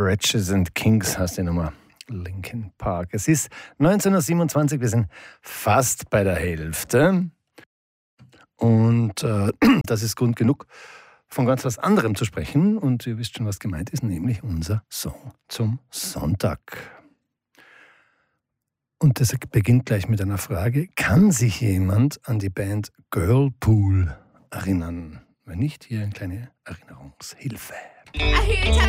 Wretches and Kings heißt die Nummer. Linkin Park. Es ist 19.27 Uhr, wir sind fast bei der Hälfte. Und das ist Grund genug, von ganz was anderem zu sprechen. Und ihr wisst schon, was gemeint ist, nämlich unser Song zum Sonntag. Und das beginnt gleich mit einer Frage. Kann sich jemand an die Band Girlpool erinnern? Wenn nicht, hier eine kleine Erinnerungshilfe. I hear you